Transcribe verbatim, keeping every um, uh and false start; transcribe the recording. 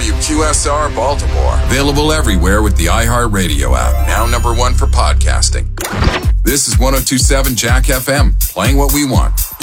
W Q S R Baltimore. Available everywhere with the iHeartRadio app. Now number one for podcasting. This is one oh two point seven Jack F M. Playing what we want.